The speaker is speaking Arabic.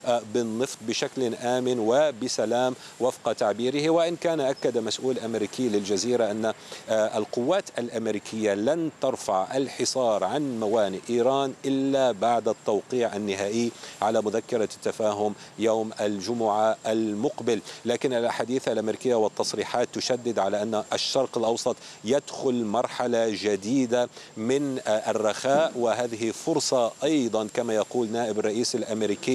بالنفط بشكل آمن وبسلام وفق تعبيره. وإن كان أكد مسؤول أمريكي للجزيرة أن القوات الأمريكية لن ترفع الحصار عن موانئ إيران إلا بعد التوقيع النهائي على مذكرة التفاهم يوم الجمعة المقبل. لكن الأحاديث الأمريكية والتصريحات تشدد على أن الشرق الأوسط يدخل مرحلة جديدة من الرخاء، وهذه فرصة أيضا كما يقول نائب الرئيس الأمريكي